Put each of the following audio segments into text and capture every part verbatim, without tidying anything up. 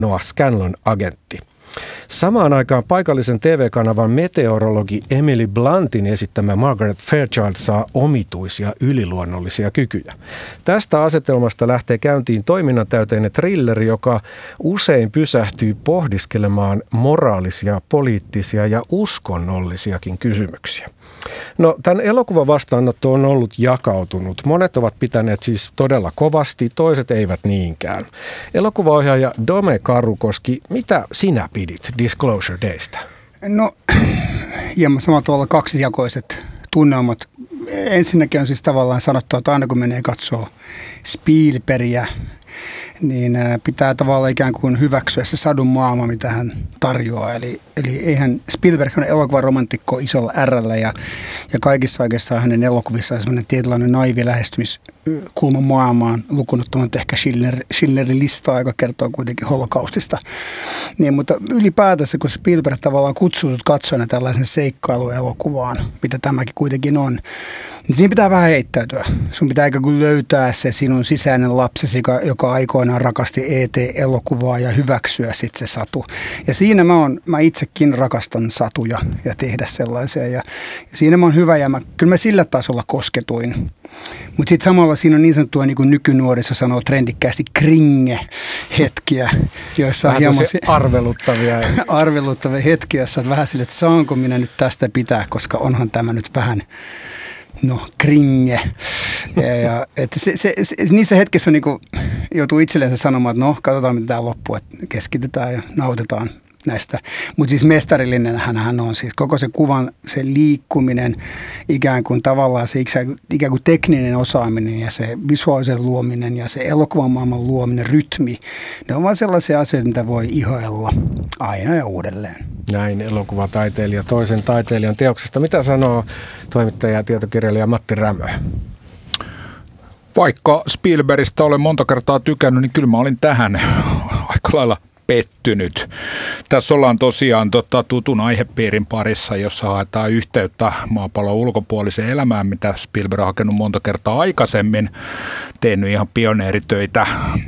Noah Scanlon agentti. Samaan aikaan paikallisen T V-kanavan meteorologi Emily Bluntin esittämä Margaret Fairchild saa omituisia yliluonnollisia kykyjä. Tästä asetelmasta lähtee käyntiin toiminnantäyteinen thrilleri, joka usein pysähtyy pohdiskelemaan moraalisia, poliittisia ja uskonnollisiakin kysymyksiä. No, tämän elokuvan vastaanotto on ollut jakautunut. Monet ovat pitäneet siis todella kovasti, toiset eivät niinkään. Elokuvaohjaaja Dome Karukoski, mitä sinä pidit Disclosure Daystä? No, hieman samalla tavalla kaksijakoiset tunnelmat. Ensinnäkin on siis tavallaan sanottu, että aina kun menee katsoo Spielbergia, niin pitää tavallaan ikään kuin hyväksyä se sadun maailma, mitä hän tarjoaa. Eli, eli eihän Spielberg on elokuvaromantikko isolla R:llä ja, ja kaikissa oikeastaan hänen elokuvissaan on sellainen tietynlainen naivi lähestymiskulma maailmaan, lukunottamatta ehkä Schindler, Schindlerin listaa, joka kertoo kuitenkin holokaustista. Niin, mutta ylipäätänsä, kun Spielberg tavallaan kutsuu sut katsojana tällaisen seikkailuelokuvaan, mitä tämäkin kuitenkin on, niin siinä pitää vähän heittäytyä. Sun pitää ikään kuin löytää se sinun sisäinen lapsesi, joka, joka aikoinaan rakasti E T-elokuvaa ja hyväksyä sitten se satu. Ja siinä mä, on, mä itsekin rakastan satuja ja tehdä sellaisia. Ja, ja siinä mä oon hyvä ja mä, kyllä mä sillä tasolla kosketuin. Mutta sitten samalla siinä on niin sanottua, niin kuin nykynuoriso sanoo trendikkäästi, kringe-hetkiä, joissa on hieman arveluttavia. arveluttavia hetkiä, joissa on vähän sille, että saanko minä nyt tästä pitää, koska onhan tämä nyt vähän no, kringe. Ja, ja, että se, se, se, niissä hetkissä niin kuin joutuu itselleen sanomaan, että no, katsotaan mitä tämä loppuu, että keskitytään ja nautitaan näistä. Mutta siis mestarillinen hän on siis koko se kuvan, se liikkuminen, ikään kuin tavallaan se ikään kuin tekninen osaaminen ja se visuaalisen luominen ja se elokuvan maailman luominen, rytmi. Ne on vaan sellaisia asioita, mitä voi ihailla aina ja uudelleen. Näin elokuvataiteilija toisen taiteilijan teoksesta. Mitä sanoo toimittaja ja tietokirjailija Matti Rämö? Vaikka Spielbergistä olen monta kertaa tykännyt, niin kyllä mä olin tähän aika lailla pettynyt. Tässä ollaan tosiaan tota, tutun aihepiirin parissa, jossa haetaan yhteyttä maapallon ulkopuoliseen elämään, mitä Spielberg on hakenut monta kertaa aikaisemmin, tehnyt ihan pioneeritöitä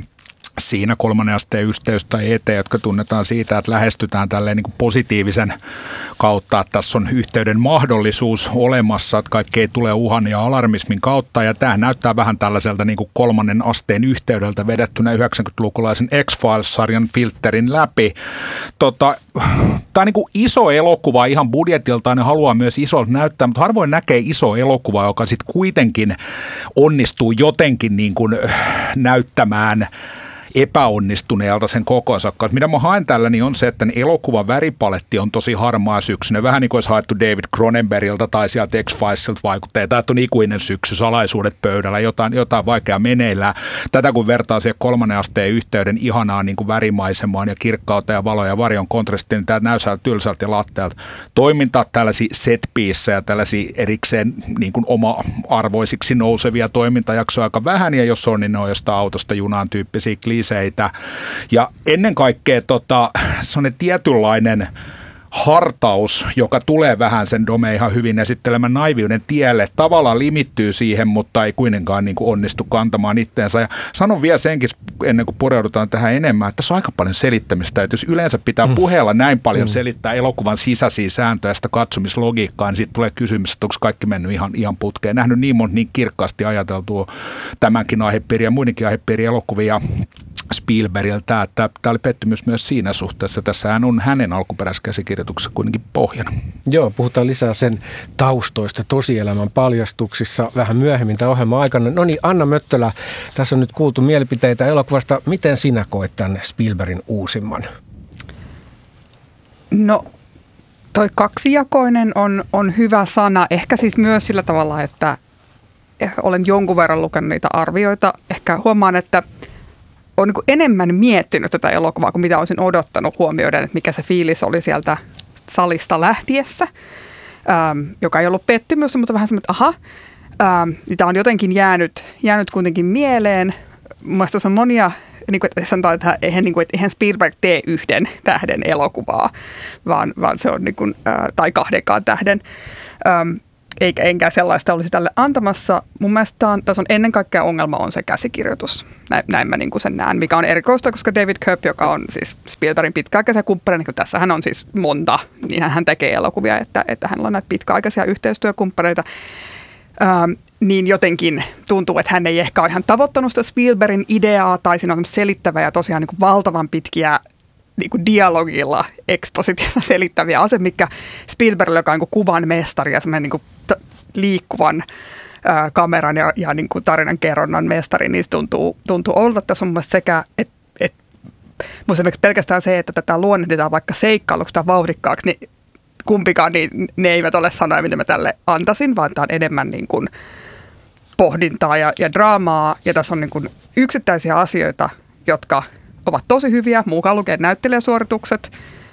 siinä kolmannen asteen yhteys tai E T, jotka tunnetaan siitä, että lähestytään tälleen niin kuin positiivisen kautta, että tässä on yhteyden mahdollisuus olemassa, että kaikki ei tule uhan ja alarmismin kautta, ja tämä näyttää vähän tällaiselta niin kuin kolmannen asteen yhteydeltä vedettynä yhdeksänkymmentälukulaisen X-Files-sarjan filterin läpi. Tota, tämä on niin kuin iso elokuva ihan budjetiltaan ja haluaa myös isolta näyttää, mutta harvoin näkee iso elokuva, joka sitten kuitenkin onnistuu jotenkin niin kuin näyttämään epäonnistuneelta sen kokonsa. Mitä mä haen tällä, niin on se, että elokuvan väripaletti on tosi harmaa syksyinen. Vähän niin kuin olisi haettu David Cronenbergilta tai sieltä X-Filesilta vaikutteita, että on ikuinen syksy, salaisuudet pöydällä, jotain, jotain vaikeaa meneillään. Tätä kun vertaa siihen kolmannen asteen yhteyden ihanaan niin kuin värimaisemaan ja kirkkautta ja valo ja varjon kontrastiin, niin tämä näyttää tylsältä ja latteelta. Toimintaa tällaisia set-piecejä ja tällaisia erikseen niin kuin oma-arvoisiksi nousevia toimintajaksoja aika vähän, ja jos on, niin ne on jostain autosta junaan tyyppisiä kliseitä. Ja ennen kaikkea tota, sellainen tietynlainen hartaus, joka tulee vähän sen Dome ihan hyvin esittelemän naiviuden tielle, tavallaan limittyy siihen, mutta ei kuitenkaan niin kuin onnistu kantamaan itteensä. Ja sanon vielä senkin, ennen kuin pureudutaan tähän enemmän, että tässä on aika paljon selittämistä, että jos yleensä pitää mm. puheella näin paljon mm. selittää elokuvan sisäisiä sääntöjä ja sitä katsomislogiikkaa, niin sitten tulee kysymys, että onko kaikki mennyt ihan, ihan putkeen. Nähnyt niin monta niin kirkkaasti ajateltua tämänkin aihepiirin ja muidenkin aihepiirin elokuvia Spielbergiltä, että tämä oli pettymys myös siinä suhteessa. Tässähän on hänen alkuperäiskäsikirjoituksessa kuitenkin pohjana. Joo, puhutaan lisää sen taustoista tosielämän paljastuksissa vähän myöhemmin tämän ohjelman aikana. No niin, Anna Möttölä, tässä on nyt kuultu mielipiteitä elokuvasta. Miten sinä koet tämän Spielbergin uusimman? No, toi kaksijakoinen on, on hyvä sana. Ehkä siis myös sillä tavalla, että olen jonkun verran lukenut niitä arvioita. Ehkä huomaan, että olen niin kuin enemmän miettinyt tätä elokuvaa kuin mitä olisin odottanut huomioiden, että mikä se fiilis oli sieltä salista lähtiessä, ähm, joka ei ollut pettymys, mutta vähän semmoinen, että aha, ähm, tämä on jotenkin jäänyt, jäänyt kuitenkin mieleen. Mielestäni on monia, niin kuin, että sanotaan, että eihän, niin kuin, että eihän Spielberg tee yhden tähden elokuvaa, vaan, vaan se on, niin kuin, äh, tai kahdenkaan tähden. Ähm, eikä enkä sellaista olisi tälle antamassa. Mun mielestä on, tässä on ennen kaikkea ongelma on se käsikirjoitus. Näin, näin mä niin kuin sen näen, mikä on erikoista, koska David Koepp, joka on siis Spielbergin pitkäaikaisia kumppaneita, niin kuin tässähän on siis monta, niin hän tekee elokuvia, että, että hänellä on näitä pitkäaikaisia yhteistyökumppaneita. Ähm, niin jotenkin tuntuu, että hän ei ehkä ole ihan tavoittanut sitä Spielbergin ideaa, tai siinä on selittävä ja tosiaan niin kuin valtavan pitkiä niin kuin dialogilla ekspositiota selittäviä asioita, mitkä Spielbergillä, joka on niin kuin kuvan mestari ja semmoinen niin kuin t- liikkuvan ää, kameran ja, ja niin kuin tarinan kerronnan mestari, niin tuntuu, tuntuu olta. Tässä on mun mielestä sekä, että et, esimerkiksi pelkästään se, että tätä luonnehditaan vaikka seikkailuksi tai vauhdikkaaksi, niin kumpikaan niin, ne eivät ole sanoja, mitä mä tälle antaisin, vaan tämä on enemmän niin kuin pohdintaa ja, ja draamaa. Ja tässä on niin kuin yksittäisiä asioita, jotka ovat tosi hyviä, mukaan lukee näyttelijäsuoritukset,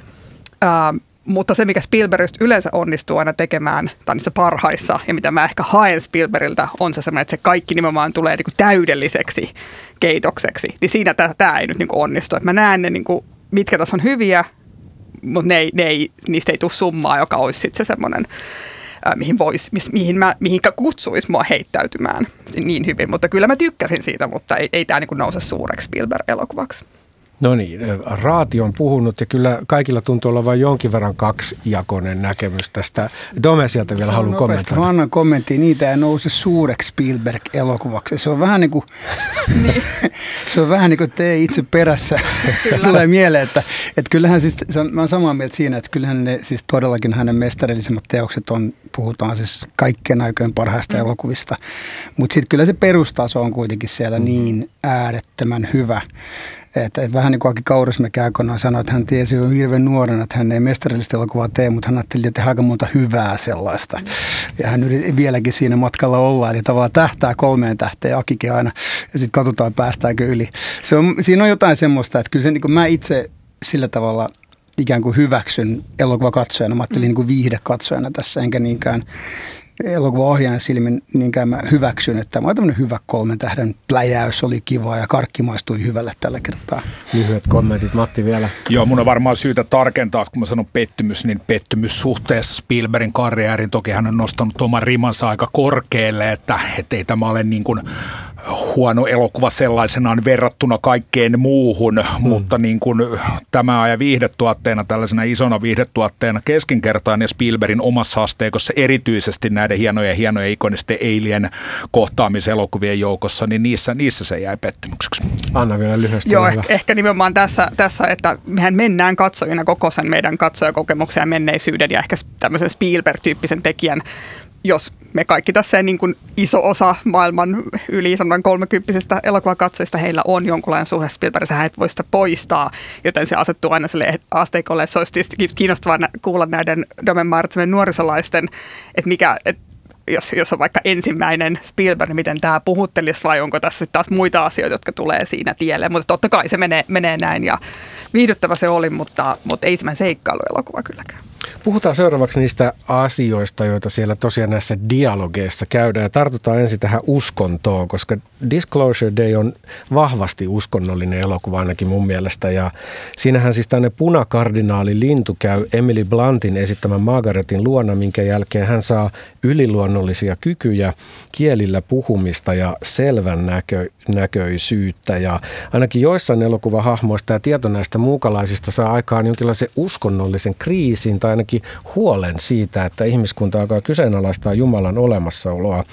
Ää, mutta se, mikä Spielbergistä yleensä onnistuu aina tekemään, tai niissä parhaissa, ja mitä mä ehkä haen Spielbergiltä, on se semmoinen, että se kaikki nimenomaan tulee niin kuin täydelliseksi keitokseksi. Niin siinä tämä ei nyt niin kuin onnistu. Et mä näen ne, niin kuin, mitkä tässä on hyviä, mutta ne ei, ne ei, niistä ei tule summaa, joka olisi sitten se semmoinen, ää, mihin, vois, mihin, mä, mihinkä kutsuisi mua heittäytymään niin hyvin. Mutta kyllä mä tykkäsin siitä, mutta ei, ei tämä niin kuin nouse suureksi Spielberg-elokuvaksi. No niin, Raati on puhunut ja kyllä kaikilla tuntuu olla vain jonkin verran kaksijakoinen näkemys tästä. Dome sieltä vielä haluan kommentoida. Mä annan kommenttia, niitä ei nouse suureksi Spielberg-elokuvaksi. Se on vähän niin kuin, niin. se on vähän niin kuin te itse perässä. Tulee mieleen, että, että kyllähän siis, mä oon samaa mieltä siinä, että kyllähän ne siis todellakin hänen mestarillisemmat teokset on, puhutaan siis kaikkien aikojen parhaista mm. elokuvista. Mutta sitten kyllä se perustaso on kuitenkin siellä mm. niin äärettömän hyvä. Että, että vähän niin kuin Aki Kaurismäki aikoinaan sanoi, että hän tiesi jo hirveän nuorena, että hän ei mestarillista elokuvaa tee, mutta hän ajatteli, että aika monta hyvää sellaista. Ja hän yritti vieläkin siinä matkalla olla, eli tavallaan tähtää kolmeen tähteen Akikin aina, ja sitten katsotaan päästäänkö yli. Se on, siinä on jotain semmoista, että kyllä se, niin kuin mä itse sillä tavalla ikään kuin hyväksyn elokuvakatsojana, mä ajattelin niin kuin viihdekatsojana tässä, enkä niinkään elokuvaohjaajan silmin niinkään mä hyväksyn, että tämä on tämmöinen hyvä kolmen tähden pläjäys, oli kiva ja karkki maistui hyvälle tällä kertaa. Lyhyet kommentit, Matti vielä. Joo, mun on varmaan syytä tarkentaa, kun mä sanon pettymys, niin pettymys suhteessa Spielbergin karjäärin. Toki hän on nostanut oman rimansa aika korkealle, että ei tämä ole niin kuin huono elokuva sellaisenaan verrattuna kaikkeen muuhun, mm. mutta niin kuin tämä ajan viihdetuotteena, tällaisena isona viihdetuotteena keskinkertaan ja Spielbergin omassa asteikossa erityisesti näiden hienojen hienojen ikonisten Alien kohtaamiselokuvien joukossa, niin niissä, niissä se jäi pettymykseksi. Anna vielä lyhyesti. Joo, ehkä, ehkä nimenomaan tässä, tässä, että mehän mennään katsojina koko sen meidän katsojakokemuksen ja menneisyyden ja ehkä tämmöisen Spielberg-tyyppisen tekijän, jos me kaikki tässä niin kuin iso osa maailman yli kolmekymppisistä elokuvakatsojista heillä on jonkunlainen suhde Spielberg, sä et voi sitä poistaa, joten se asettuu aina sille asteikolle, että se olisi kiinnostavaa kuulla näiden Domen Martsemen nuorisolaisten, että mikä, että jos, jos on vaikka ensimmäinen Spielberg, miten tämä puhuttelisi vai onko tässä taas muita asioita, jotka tulee siinä tielle, mutta totta kai se menee, menee näin ja viihdyttävä se oli, mutta, mutta ei semmoinen seikkailuelokuva kylläkään. Puhutaan seuraavaksi niistä asioista, joita siellä tosiaan näissä dialogeissa käydään. Ja tartutaan ensin tähän uskontoon, koska Disclosure Day on vahvasti uskonnollinen elokuva ainakin mun mielestä. Ja siinähän siis tänne punakardinaali lintu käy Emily Bluntin esittämän Margaretin luona, minkä jälkeen hän saa yliluonnollisia kykyjä, kielillä puhumista ja selvän näkö, näköisyyttä. Ja ainakin joissain elokuvahahmoista ja tieto näistä muukalaisista saa aikaan jonkinlaisen uskonnollisen kriisin tai ainakin huolen siitä, että ihmiskunta alkaa kyseenalaistaa Jumalan olemassaoloa.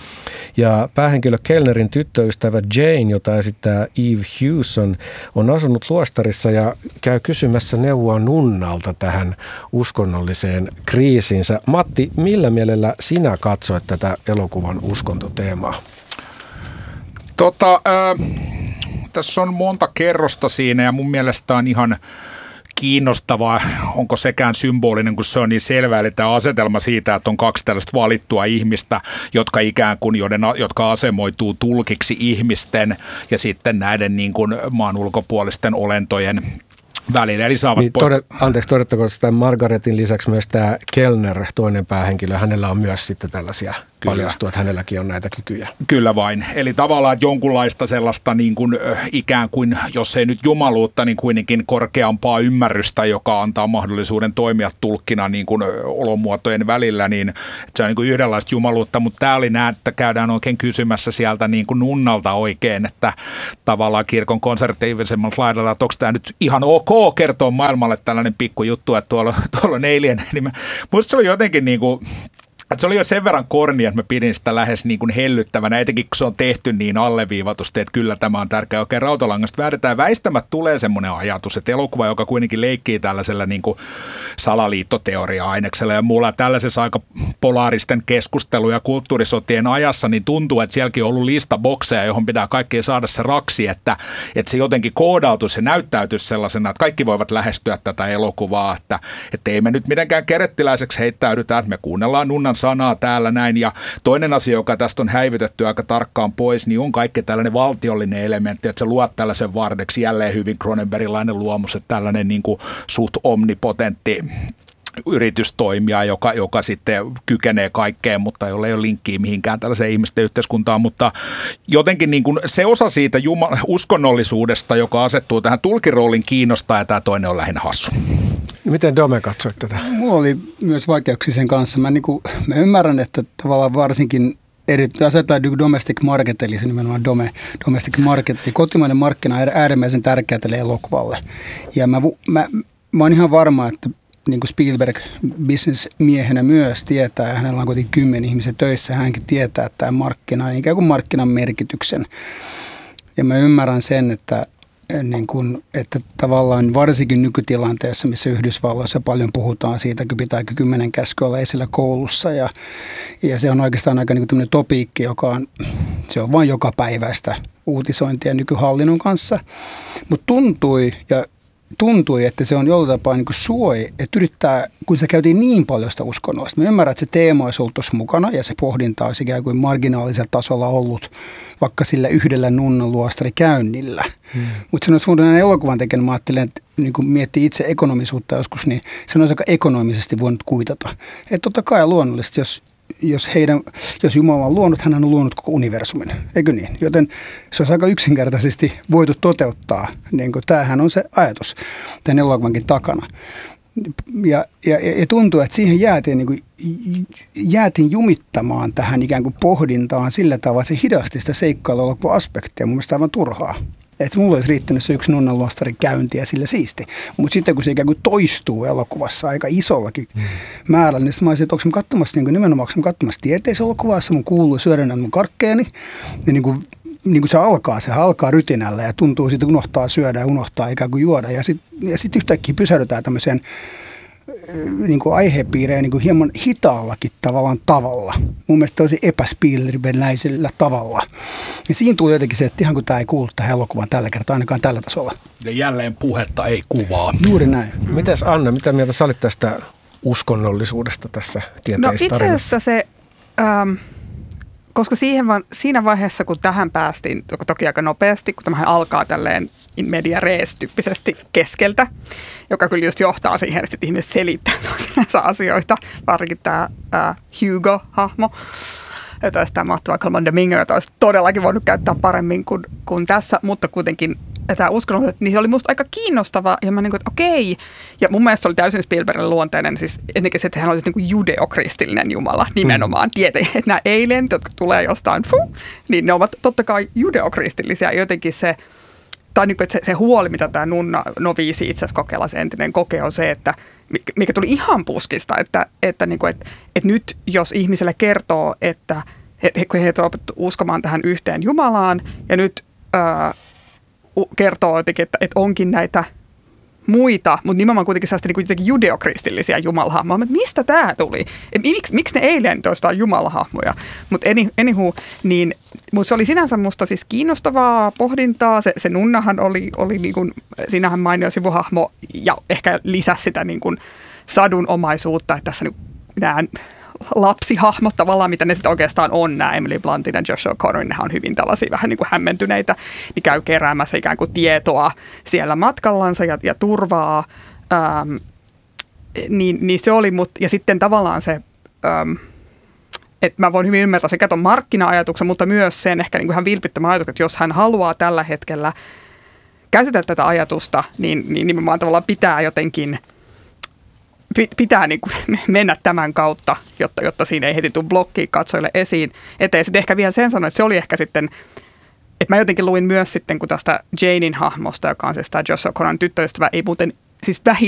Ja päähenkilö Kellnerin tyttöystävä Jane, jota esittää Eve Hewson, on asunut luostarissa ja käy kysymässä neuvoa nunnalta tähän uskonnolliseen kriisinsä. Matti, millä mielellä sinä katsoit tätä elokuvan uskontoteemaa? Tota, äh, tässä on monta kerrosta siinä ja mun mielestä on ihan kiinnostavaa, onko sekään symbolinen, kun se on niin selvä, eli tämä asetelma siitä, että on kaksi tällaista valittua ihmistä, jotka ikään kuin, joiden, jotka asemoituu tulkiksi ihmisten ja sitten näiden niin kuin maan ulkopuolisten olentojen välillä. Eli saavat niin, todet, anteeksi, todettakoon, että Margaretin lisäksi myös tämä Kellner, toinen päähenkilö, hänellä on myös sitten tällaisia paljastuu, että hänelläkin on näitä kykyjä. Kyllä vain. Eli tavallaan että jonkunlaista sellaista niin kuin, ikään kuin, jos ei nyt jumaluutta, niin kuitenkin korkeampaa ymmärrystä, joka antaa mahdollisuuden toimia tulkkina niin kuin olomuotojen välillä, niin se on niin kuin yhdenlaista jumaluutta, mutta tämä oli nämä, että käydään oikein kysymässä sieltä niin kuin nunnalta oikein, että tavallaan kirkon konservatiivisemmalta laidalla, että onko tämä nyt ihan ok kertoa maailmalle tällainen pikkujuttu, että tuolla, tuolla on alien. Niin musta se oli jotenkin niin kuin että se oli jo sen verran korni, että mä pidin sitä lähes niin kuin hellyttävänä, etenkin kun se on tehty niin alleviivatusti, että kyllä tämä on tärkeä. Oikein rautalangasta väädetään. Väistämättä tulee semmoinen ajatus, että elokuva, joka kuitenkin leikkii tällaisella niin kuin salaliittoteoria-aineksella ja muulla tällaisessa aika polaaristen keskustelu- ja kulttuurisotien ajassa, niin tuntuu, että sielläkin on ollut lista bokseja, johon pitää kaikkien saada se raksi, että, että se jotenkin koodautuisi ja näyttäytyisi sellaisena, että kaikki voivat lähestyä tätä elokuvaa, että, että ei me nyt mitenkään kerettiläiseksi heittäydytä, että me kuunnellaan nunnan sanaa täällä näin. Ja toinen asia, joka tästä on häivytetty aika tarkkaan pois, niin on kaikki tällainen valtiollinen elementti, että se luot tällaisen vardeksi jälleen hyvin Cronenbergilainen luomus, että tällainen niin kuin suht omnipotentti yritystoimija, joka, joka sitten kykenee kaikkeen, mutta jolla ei ole linkkiä mihinkään tällaiseen ihmisten yhteiskuntaan, mutta jotenkin niin kuin se osa siitä juma- uskonnollisuudesta, joka asettuu tähän tulkiroolin kiinnostaa, ja tämä toinen on lähinnä hassu. Miten Dome katsoit tätä? Mulla oli myös vaikeuksia sen kanssa. Mä, niin kuin, mä ymmärrän, että tavallaan varsinkin eri, asetetaan domestic market, eli se nimenomaan dome, domestic market, eli kotimainen markkina on äärimmäisen tärkeä tälle elokuvalle. Ja mä, mä, mä oon ihan varma, että niin kuin Spielberg businessmiehenä myös tietää, hänellä on kuitenkin kymmenen ihmisiä töissä, hänkin tietää, että tämä markkina on ikään kuin markkinan merkityksen. Ja mä ymmärrän sen, että niin kuin, että tavallaan varsinkin nykytilanteessa, missä Yhdysvalloissa paljon puhutaan siitä, että pitääkö kymmenen käskyä olla esillä koulussa. Ja, ja se on oikeastaan aika niin kuin tämmöinen topiikki, joka on, se on vain joka päiväistä uutisointia nykyhallinnon kanssa. Mutta tuntui, ja tuntui, että se on jollain tapaa niin kuin suoi, että yrittää, kun se käytiin niin paljon sitä uskonnoista. Mä ymmärrän, että se teema olisi ollut tuossa mukana ja se pohdinta olisi ikään kuin marginaalisella tasolla ollut vaikka sillä yhdellä nunnan luostarikäynnillä. Hmm. Mutta se on suuntaan elokuvan tekijän, mä ajattelen, että niin kun miettii itse ekonomisuutta joskus, niin se on aika ekonomisesti voinut kuitata. Että totta kai luonnollisesti, jos Jos, heidän, jos Jumala on luonut, hän on luonut koko universumin, eikö niin? Joten se olisi aika yksinkertaisesti voitu toteuttaa. Niin kuin, tämähän on se ajatus tämän elokuvankin takana. Ja, ja, ja tuntuu, että siihen jäätiin, niin kuin, jäätiin jumittamaan tähän ikään kuin pohdintaan sillä tavalla, että se hidasti sitä seikkailuelokuvan aspektia. Mun mielestä aivan turhaa. Että mulla olisi riittänyt se yksi nunnanluostarin käynti ja sillä siisti. Mutta sitten kun se ikään kuin toistuu elokuvassa aika isollakin mm. määrällä, niin mä olisin, että onko mä katsomassa niin nimenomaan, onko mä katsomassa tieteiselokuvassa, mun kuuluu syödä näin mun karkkeeni. Ja niin kuin, niin kuin se alkaa, se alkaa rytinällä ja tuntuu siitä, unohtaa syödä ja unohtaa ikään kuin juoda. Ja sitten ja sit yhtäkkiä pysähdytään tämmöiseen niin kuin aihepiirejä niin kuin hieman hitaallakin tavallaan tavalla. Mun mielestä tosi epäspiileribeläisellä tavalla. Ja siinä tuli jotenkin se, että ihan kun tämä ei kuulu tähän elokuvaan tällä kertaa, ainakaan tällä tasolla. Ja jälleen puhetta ei kuvaa. Juuri näin. Mites Anna, mitä mieltä sä olit tästä uskonnollisuudesta tässä tieteistarinassa? No itse asiassa se, ähm, koska siihen vaan, siinä vaiheessa, kun tähän päästiin, toki aika nopeasti, kun tämähän alkaa tälleen in media res-tyyppisesti keskeltä, joka kyllä just johtaa siihen, että ihmiset selittää tosiaan asioita, varsinkin tämä äh, Hugo-hahmo, jota tämä mahtava Colman Domingo, jota olisi todellakin voinut käyttää paremmin kuin, kuin tässä, mutta kuitenkin tämä uskonnollinen, niin se oli musta aika kiinnostava, ja mä niin kuin, että okei, ja mun mielestä se oli täysin Spielbergin luonteinen, siis ennenkin se, että hän olisi niin kuin judeokristillinen jumala nimenomaan, mm. tietenkin, että nämä alienit, jotka tulee jostain, fuh, niin ne ovat totta kai judeokristillisia, jotenkin se, tai niin kuin, että se, se huoli, mitä tämä nunna noviisi itse asiassa kokeilla, se entinen kokee, on se, että mikä tuli ihan puskista, että, että, niin kuin, että, että nyt jos ihmiselle kertoo, että he, he, he on opettu uskomaan tähän yhteen Jumalaan, ja nyt ää, kertoo jotenkin, että, että onkin näitä muita, mutta nimenomaan kuitenkin sellaista niin jotenkin judeokristillisia jumalahahmoja. Mutta mistä tämä tuli? Miksi, miksi ne eilen toistaan jumalahahmoja? Mutta anywho, niin mutta se oli sinänsä musta siis kiinnostavaa pohdintaa. Se, se nunnahan oli, oli niin kuin, siinähän mainio sivuhahmo ja ehkä lisäsi sitä niin kuin sadunomaisuutta, että tässä nyt nämä lapsihahmot tavallaan, mitä ne sitten oikeastaan on, nämä Emily Blunttin ja Joshua Connorin, nehän on hyvin tällaisia vähän niin kuin hämmentyneitä, niin käy keräämässä ikään kuin tietoa siellä matkallansa ja, ja turvaa, ähm, niin, niin se oli, mut, ja sitten tavallaan se, ähm, että mä voin hyvin ymmärtää sekä ton markkina-ajatuksen, mutta myös sen ehkä niin kuin ihan vilpittömän ajatuksen, että jos hän haluaa tällä hetkellä käsitellä tätä ajatusta, niin, niin nimenomaan tavallaan pitää jotenkin pitää niin kuin mennä tämän kautta, jotta, jotta siinä ei heti tule blokkia katsojille esiin eteen. Sitten ehkä vielä sen sanoin, että se oli ehkä sitten, että mä jotenkin luin myös sitten, kun tästä Janein hahmosta, joka on siis tämä Joshua Conan tyttöystävä, ei muuten siis vähiten